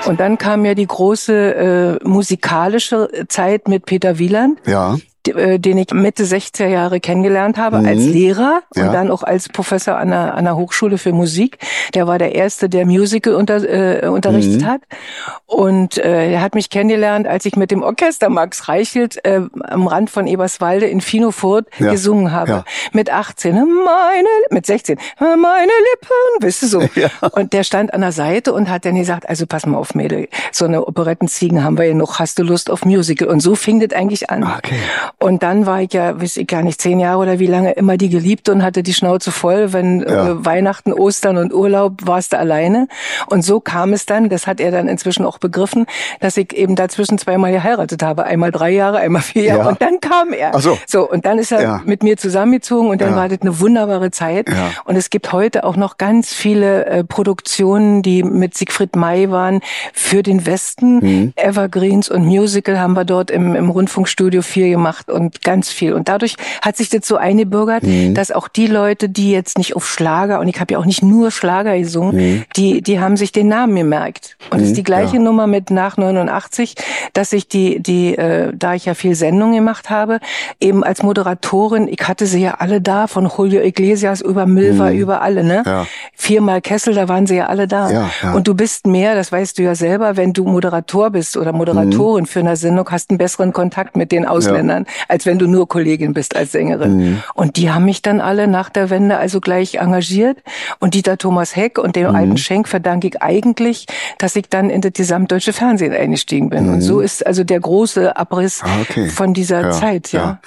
Und dann kam ja die große musikalische Zeit mit Peter Wieland. Ja. Den ich Mitte 60er Jahre kennengelernt habe als Lehrer und dann auch als Professor an der Hochschule für Musik. Der war der Erste, der Musical unterrichtet hat. Und er hat mich kennengelernt, als ich mit dem Orchester Max Reichelt am Rand von Eberswalde in Finofurt gesungen habe. Ja. Mit 18, mit 16, meine Lippen, weißt du so. Ja. Und der stand an der Seite und hat dann gesagt, also pass mal auf, Mädel, so eine Operettenziegen haben wir ja noch, hast du Lust auf Musical? Und so fing das eigentlich an. Okay. Und dann war ich ja, weiß ich gar nicht, 10 Jahre oder wie lange, immer die Geliebte und hatte die Schnauze voll, wenn Weihnachten, Ostern und Urlaub warst du alleine. Und so kam es dann, das hat er dann inzwischen auch begriffen, dass ich eben dazwischen 2-mal geheiratet habe. Einmal 3 Jahre, einmal 4 Jahre. Und dann kam er. Ach so. So, und dann ist er mit mir zusammengezogen und dann war das eine wunderbare Zeit. Ja. Und es gibt heute auch noch ganz viele Produktionen, die mit Siegfried May waren, für den Westen. Evergreens und Musical haben wir dort im Rundfunkstudio 4 gemacht. Und ganz viel. Und dadurch hat sich das so eingebürgert, dass auch die Leute, die jetzt nicht auf Schlager, und ich habe ja auch nicht nur Schlager gesungen, die haben sich den Namen gemerkt. Und es ist die gleiche Nummer mit nach 89, dass ich da ich ja viel Sendungen gemacht habe, eben als Moderatorin, ich hatte sie ja alle da, von Julio Iglesias über Milva, über alle, ne? Ja. 4-mal Kessel, da waren sie ja alle da. Ja, ja. Und du bist mehr, das weißt du ja selber, wenn du Moderator bist oder Moderatorin für eine Sendung, hast einen besseren Kontakt mit den Ausländern, als wenn du nur Kollegin bist als Sängerin. Und die haben mich dann alle nach der Wende also gleich engagiert. Und Dieter Thomas Heck und dem alten Schenk verdanke ich eigentlich, dass ich dann in das gesamtdeutsche Fernsehen eingestiegen bin. Und so ist also der große Abriss von dieser Zeit, ja.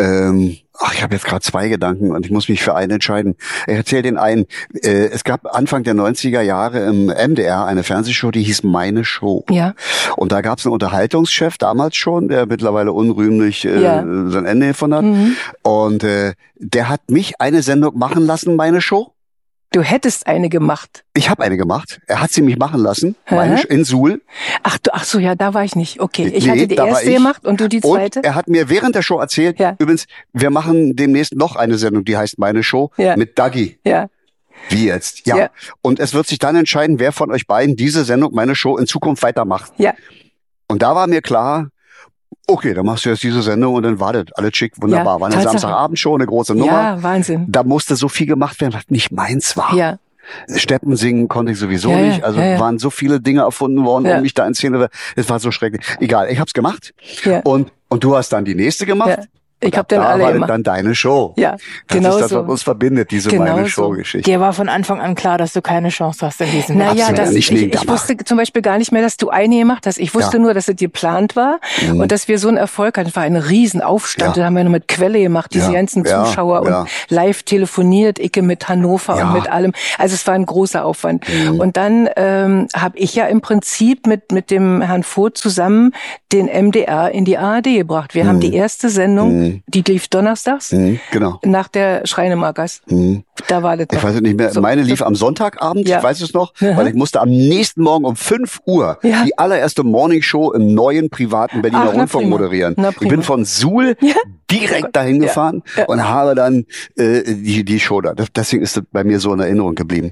Ich habe jetzt gerade 2 Gedanken und ich muss mich für einen entscheiden. Ich erzähle den einen. Es gab Anfang der 90er Jahre im MDR eine Fernsehshow, die hieß Meine Show. Ja. Und da gab es einen Unterhaltungschef, damals schon, der mittlerweile unrühmlich sein Ende gefunden hat. Und der hat mich eine Sendung machen lassen, Meine Show. Du hättest eine gemacht. Ich habe eine gemacht. Er hat sie mich machen lassen, in Suhl. Ach so, ja, da war ich nicht. Okay, ich hatte die erste gemacht und du die zweite. Und er hat mir während der Show erzählt, übrigens, wir machen demnächst noch eine Sendung, die heißt Meine Show, mit Dagi. Ja. Wie jetzt? Ja. Und es wird sich dann entscheiden, wer von euch beiden diese Sendung, Meine Show, in Zukunft weitermacht. Ja. Und da war mir klar, okay, dann machst du jetzt diese Sendung und dann wartet alles schick, wunderbar. Ja, war eine Samstagabendshow, eine große Nummer. Ja, Wahnsinn. Da musste so viel gemacht werden, was nicht meins war. Ja. Steppen singen konnte ich sowieso nicht. Also waren so viele Dinge erfunden worden, um mich da in Szene. Es war so schrecklich. Egal, ich hab's gemacht. Ja. Und du hast dann die nächste gemacht. Ja. Ich habe dann alle gemacht. Dann deine Show. Ja, genau so. Das ist das, was uns verbindet, diese Meine Show-Geschichte. Dir war von Anfang an klar, dass du keine Chance hast in diesem Naja, ich wusste zum Beispiel gar nicht mehr, dass du eine gemacht hast. Ich wusste nur, dass es geplant war und dass wir so einen Erfolg hatten. Es war ein Riesenaufstand. Da haben wir noch mit Quelle gemacht, diese ganzen Zuschauer und live telefoniert, Icke mit Hannover und mit allem. Also es war ein großer Aufwand. Und dann habe ich ja im Prinzip mit dem Herrn Voth zusammen den MDR in die ARD gebracht. Wir haben die erste Sendung, die lief donnerstags, nach der Schreinemakers. Da war das ich weiß es nicht mehr. So, meine lief am Sonntagabend, ich weiß es noch, weil ich musste am nächsten Morgen um 5 Uhr die allererste Morningshow im neuen privaten Berliner Rundfunk moderieren. Ich bin von Suhl direkt dahin gefahren und habe dann die Show da. Deswegen ist das bei mir so in Erinnerung geblieben.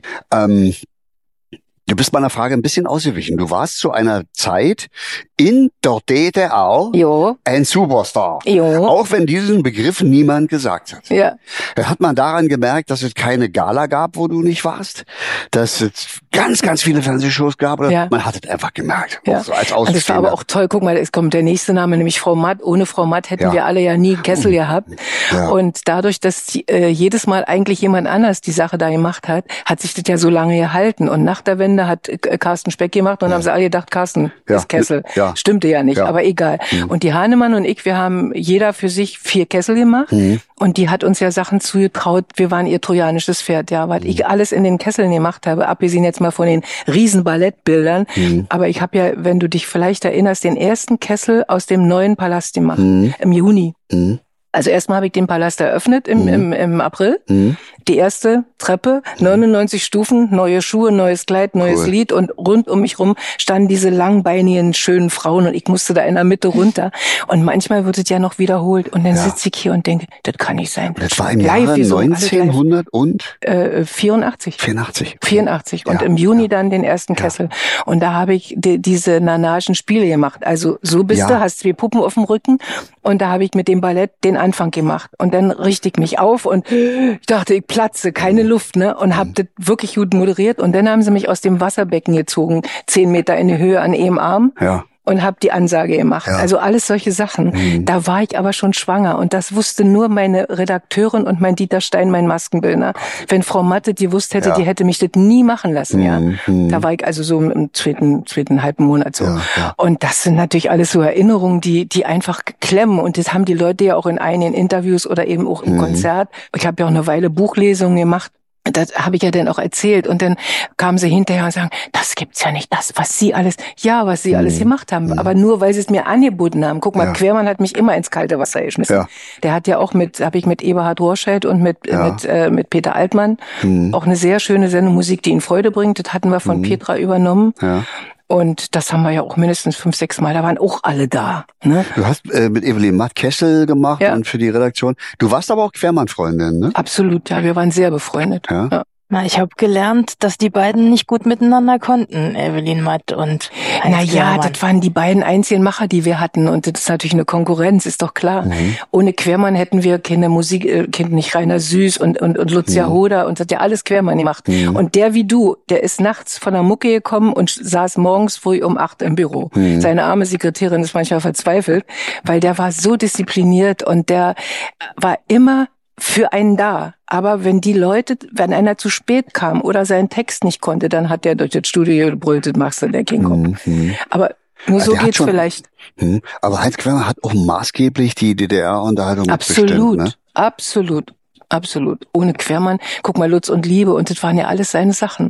Du bist meiner Frage ein bisschen ausgewichen. Du warst zu einer Zeit in der DDR ein Superstar. Jo. Auch wenn diesen Begriff niemand gesagt hat. Ja. Hat man daran gemerkt, dass es keine Gala gab, wo du nicht warst? Dass es ganz, ganz viele Fernsehshows gab? Oder man hat es einfach gemerkt. Ja. So als und das war aber auch toll. Guck mal, es kommt der nächste Name, nämlich Frau Matt. Ohne Frau Matt hätten wir alle ja nie Kessel gehabt. Ja. Und dadurch, dass jedes Mal eigentlich jemand anders die Sache da gemacht hat, hat sich das ja so lange gehalten. Und nach der Wende hat Carsten Speck gemacht und haben sie alle gedacht, Carsten ist Kessel. Ja. Stimmte ja nicht, aber egal. Und die Hahnemann und ich, wir haben jeder für sich 4 Kessel gemacht. Und die hat uns ja Sachen zugetraut. Wir waren ihr trojanisches Pferd, weil ich alles in den Kesseln gemacht habe, abgesehen jetzt mal von den riesen Ballettbildern. Aber ich habe ja, wenn du dich vielleicht erinnerst, den ersten Kessel aus dem neuen Palast gemacht, im Juni. Also erstmal habe ich den Palast eröffnet im April. Die erste Treppe, 99 Stufen, neue Schuhe, neues Kleid, neues Lied und rund um mich rum standen diese langbeinigen, schönen Frauen und ich musste da in der Mitte runter. Und manchmal wird es ja noch wiederholt und dann sitze ich hier und denke, das kann nicht sein. Das war im Jahre 1900 und? 84. 84. Und im Juni dann den ersten Kessel. Und da habe ich diese Nanagen Spiele gemacht. Also so bist du, hast 2 Puppen auf dem Rücken und da habe ich mit dem Ballett den Anfang gemacht. Und dann richte ich mich auf und ich dachte, ich platze, keine Luft, ne? Und habe das wirklich gut moderiert. Und dann haben sie mich aus dem Wasserbecken gezogen, 10 Meter in die Höhe an einem Arm. Ja. Und habe die Ansage gemacht. Ja. Also alles solche Sachen. Da war ich aber schon schwanger. Und das wusste nur meine Redakteurin und mein Dieter Stein, mein Maskenbildner. Wenn Frau Matte die gewusst hätte, die hätte mich das nie machen lassen. Ja, da war ich also so im zweiten halben Monat so. Ja. Und das sind natürlich alles so Erinnerungen, die einfach klemmen. Und das haben die Leute ja auch in einigen Interviews oder eben auch im Konzert. Ich habe ja auch eine Weile Buchlesungen gemacht. Das habe ich ja dann auch erzählt und dann kamen sie hinterher und sagen, das gibt's ja nicht, was sie alles gemacht haben, aber nur weil sie es mir angeboten haben. Guck mal, Quermann hat mich immer ins kalte Wasser geschmissen. Ja. Der hat ja auch habe ich mit Eberhard Rorscheit und mit Peter Altmann auch eine sehr schöne Sendung Musik, die ihn Freude bringt. Das hatten wir von Petra übernommen. Ja. Und das haben wir ja auch mindestens 5, 6 Mal. Da waren auch alle da. Ne? Du hast mit Evelyn Matt Kessel gemacht und für die Redaktion. Du warst aber auch Quermann-Freundin, ne? Absolut, ja. Wir waren sehr befreundet. Ja. Na, ich habe gelernt, dass die beiden nicht gut miteinander konnten, Evelyn Matt und Heinz Quermann. Das waren die beiden einzigen Macher, die wir hatten. Und das ist natürlich eine Konkurrenz, ist doch klar. Ohne Quermann hätten wir keine Musik, nicht Rainer Süß und Lucia Hoder und das hat ja alles Quermann gemacht. Und der wie du, der ist nachts von der Mucke gekommen und saß morgens früh um 8 im Büro. Seine arme Sekretärin ist manchmal verzweifelt, weil der war so diszipliniert und der war immer für einen da. Aber wenn einer zu spät kam oder seinen Text nicht konnte, dann hat der durch das Studio gebrüllt, das machst du, der King. Aber nur so geht's vielleicht. Aber Heinz Quermann hat auch maßgeblich die DDR-Unterhaltung bestimmt, ne? Absolut. Ohne Quermann, guck mal, Lutz und Liebe und das waren ja alles seine Sachen.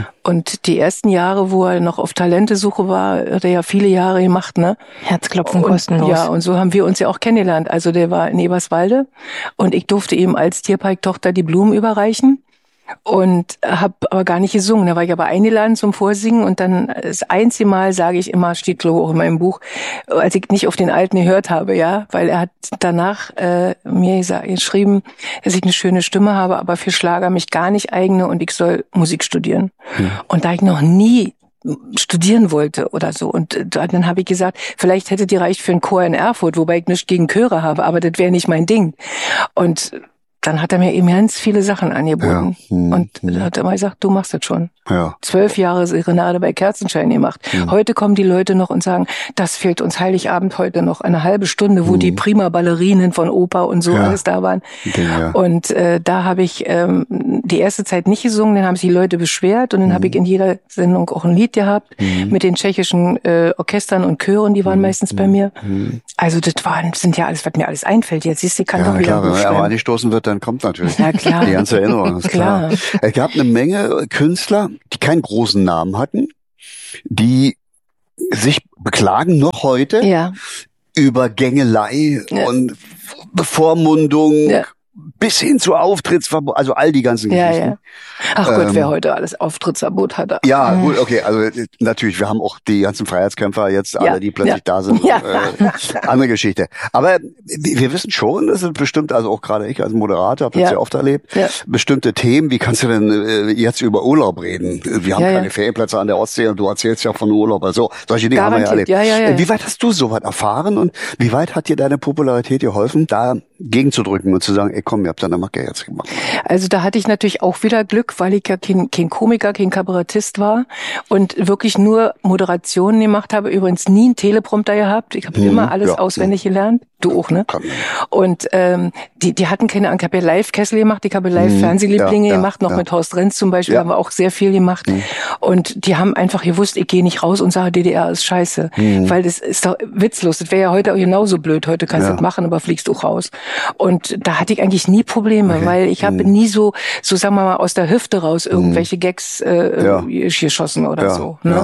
Und die ersten Jahre, wo er noch auf Talentesuche war, hat er ja viele Jahre gemacht, ne? Herzklopfen kostenlos. Ja, und so haben wir uns ja auch kennengelernt. Also der war in Eberswalde und ich durfte ihm als Tierpark-Tochter die Blumen überreichen. Und habe aber gar nicht gesungen. Da war ich aber eingeladen zum Vorsingen und dann das einzige Mal sage ich immer, steht glaube ich auch in meinem Buch, als ich nicht auf den Alten gehört habe, ja, weil er hat danach mir geschrieben, dass ich eine schöne Stimme habe, aber für Schlager mich gar nicht eigne und ich soll Musik studieren. Und da ich noch nie studieren wollte oder so. Und dann habe ich gesagt, vielleicht hätte die reicht für einen Chor in Erfurt, wobei ich nichts gegen Chöre habe, aber das wäre nicht mein Ding. Und dann hat er mir eben ganz viele Sachen angeboten. Und da hat er mal gesagt, du machst das schon. 12 Jahre Serenade bei Kerzenschein gemacht. Heute kommen die Leute noch und sagen, das fehlt uns Heiligabend heute noch eine halbe Stunde, wo die prima Ballerinen von Oper und so alles da waren. Und da habe ich die erste Zeit nicht gesungen, dann haben sich die Leute beschwert und dann habe ich in jeder Sendung auch ein Lied gehabt mit den tschechischen Orchestern und Chören, die waren meistens bei mir. Also das sind ja alles, was mir alles einfällt. Jetzt siehst du, kann doch wieder wenn er angestoßen wird, dann kommt natürlich die ganze Erinnerung. Ist klar. Es gab eine Menge Künstler, die keinen großen Namen hatten, die sich beklagen noch heute über Gängelei und Bevormundung bis hin zu Auftrittsverbot, also all die ganzen Geschichten. Ach Gott, wer heute alles Auftrittsverbot hatte. Ja, gut, okay, also natürlich, wir haben auch die ganzen Freiheitskämpfer jetzt alle, die plötzlich da sind. Andere Geschichte. Aber wir wissen schon, das ist bestimmt, also auch gerade ich als Moderator habe das sehr oft erlebt, bestimmte Themen, wie kannst du denn jetzt über Urlaub reden? Wir haben keine Ferienplätze an der Ostsee und du erzählst ja von Urlaub, also solche Dinge haben wir ja erlebt. Wie weit hast du sowas erfahren und wie weit hat dir deine Popularität geholfen, da gegenzudrücken und zu sagen, ey komm, ihr habt da eine Macke jetzt gemacht? Also da hatte ich natürlich auch wieder Glück, weil ich ja kein Komiker, kein Kabarettist war und wirklich nur Moderationen gemacht habe. Übrigens nie einen Teleprompter gehabt. Ich habe immer alles auswendig gelernt. Du auch, ne? Und die hatten keine Angst. Ich habe ja Live-Kessel gemacht, ich habe Live-Fernsehlieblinge gemacht, noch mit Horst Renz zum Beispiel, haben wir auch sehr viel gemacht. Und die haben einfach gewusst, ich gehe nicht raus und sage, DDR ist scheiße. Weil das ist doch witzlos. Das wäre ja heute auch genauso blöd. Heute kannst du das machen, aber fliegst du raus. Und da hatte ich eigentlich nie Probleme, weil ich habe nie so sagen wir mal, aus der Hüfte raus irgendwelche Gags geschossen oder so. Ne?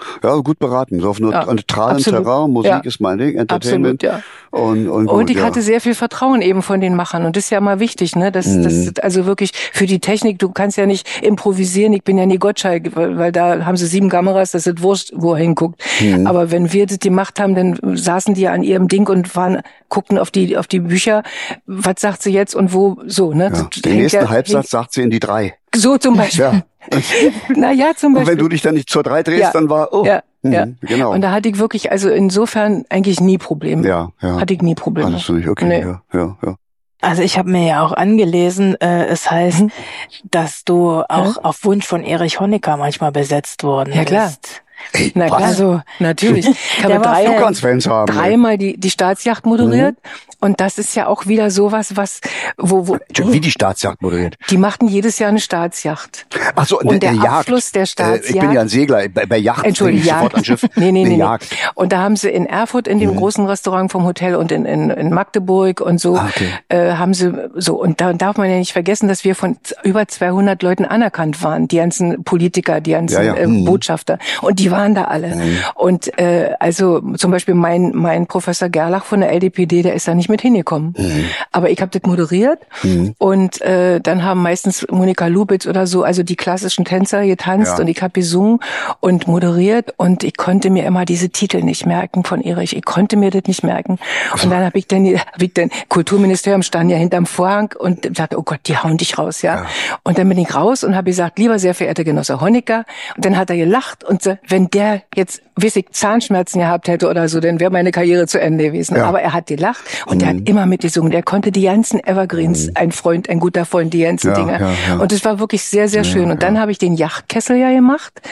Ja, gut beraten. So auf neutralem Terrain, Musik ist mein Ding, Entertainment. Absolut, Und gut, ich hatte sehr viel Vertrauen eben von den Machern. Und das ist ja mal wichtig, ne? Das also wirklich für die Technik, du kannst ja nicht improvisieren. Ich bin ja nie Gottschalk, weil da haben sie 7 Kameras, das ist wurscht, wo er hinguckt. Aber wenn wir das gemacht haben, dann saßen die an ihrem Ding und guckten auf die Bücher. Was sagt sie jetzt und wo, so, ne? Ja, den nächsten Halbsatz sagt sie in die 3. So zum Beispiel. Ja. Naja, zum Beispiel. Und wenn du dich dann nicht zur 3 drehst, dann war, genau. Und da hatte ich wirklich, also insofern eigentlich nie Probleme. Ja. Hatte ich nie Probleme. Alles nicht, okay, nee. Ja. Also ich habe mir ja auch angelesen, es heißt, dass du auch auf Wunsch von Erich Honecker manchmal besetzt worden bist. Ja, klar. Ey, na klar, also natürlich. Ich habe dreimal die Staatsjacht moderiert. Und das ist ja auch wieder sowas, wie die Staatsjacht moderiert? Die machten jedes Jahr eine Staatsjacht. Ach so, und der Jagd. Abschluss der Staatsjacht. Ich bin ja ein Segler, bei Yacht Entschuldigung, sofort an Schiff. Nee. Jagd. Und da haben sie in Erfurt in dem großen Restaurant vom Hotel und in Magdeburg und so, haben sie so. Und da darf man ja nicht vergessen, dass wir von über 200 Leuten anerkannt waren. Die ganzen Politiker, die ganzen Botschafter. Und die waren da alle. Und also zum Beispiel mein Professor Gerlach von der LDPD, der ist da nicht mit hingekommen. Aber ich habe das moderiert und dann haben meistens Monika Lubitz oder so, also die klassischen Tänzer getanzt und ich habe gesungen und moderiert und ich konnte mir immer diese Titel nicht merken von Erich. Ich konnte mir das nicht merken. Und dann habe ich dann Kulturministerium stand ja hinterm Vorhang und sagte, oh Gott, die hauen dich raus, ja. Und dann bin ich raus und habe gesagt, lieber sehr verehrter Genosse Honecker. Und dann hat er gelacht und so, wenn der jetzt Zahnschmerzen gehabt hätte oder so, dann wäre meine Karriere zu Ende gewesen. Ja. Aber er hat gelacht und der hat immer mitgesungen. Der konnte die ganzen Evergreens, ein guter Freund, die ganzen Dinger. Ja. Und es war wirklich sehr, sehr schön. Und dann habe ich den Yachtkessel ja gemacht.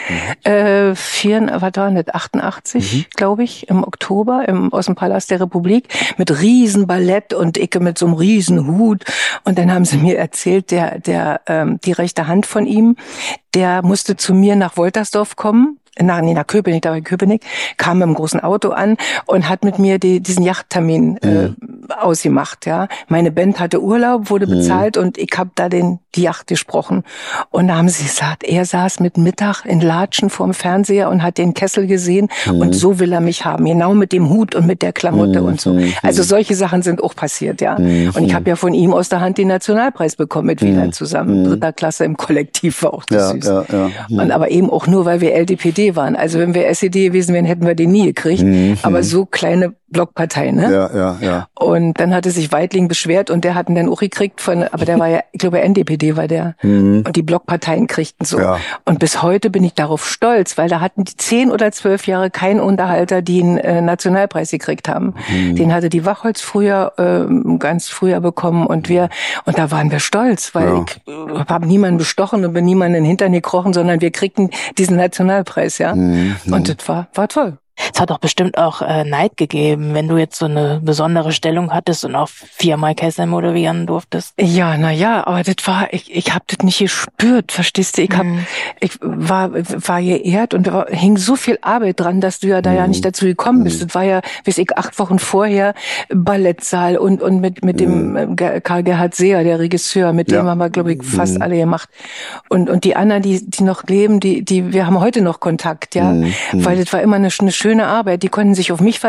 88, glaube ich, im Oktober, aus dem Palast der Republik, mit Riesenballett und Icke mit so einem Riesenhut. Und dann haben sie mir erzählt, die rechte Hand von ihm, der musste zu mir nach Woltersdorf kommen. Nach Köpenick, kam mit einem großen Auto an und hat mit mir diesen Yachttermin ausgemacht, ja. Meine Band hatte Urlaub, wurde bezahlt und ich habe da die Yacht gesprochen. Und da haben sie gesagt, er saß mit Mittag in Latschen vorm Fernseher und hat den Kessel gesehen und so will er mich haben, genau mit dem Hut und mit der Klamotte und so. Also solche Sachen sind auch passiert, ja. Und ich habe ja von ihm aus der Hand den Nationalpreis bekommen mit Wieland zusammen. 3. Klasse im Kollektiv war auch das süß. Und aber eben auch nur, weil wir LDPD waren. Also wenn wir SED gewesen wären, hätten wir den nie gekriegt. Aber so kleine Blockpartei, ne? Ja. Und dann hatte sich Weidling beschwert und der hatten dann auch gekriegt aber der war ja, ich glaube NDPD war der. Und die Blockparteien kriegten so. Ja. Und bis heute bin ich darauf stolz, weil da hatten die 10 oder 12 Jahre keinen Unterhalter, die einen Nationalpreis gekriegt haben. Den hatte die Wachholz ganz früher bekommen und da waren wir stolz, weil ich habe niemanden bestochen und bin niemanden in den Hintern gekrochen, sondern wir kriegten diesen Nationalpreis, ja. Und das war toll. Es hat doch bestimmt auch Neid gegeben, wenn du jetzt so eine besondere Stellung hattest und auch 4-mal Kessel moderieren durftest. Ja, aber das war, ich habe das nicht gespürt, verstehst du? Ich war geehrt und hing so viel Arbeit dran, dass du ja da ja nicht dazu gekommen bist. Das war ja, 8 Wochen vorher Ballettsaal und mit dem Karl Gerhard Seher, der Regisseur, mit dem haben wir, glaube ich, fast alle gemacht. Und die anderen, die noch leben, wir haben heute noch Kontakt, ja, weil das war immer eine schöne Arbeit. Die konnten sich auf mich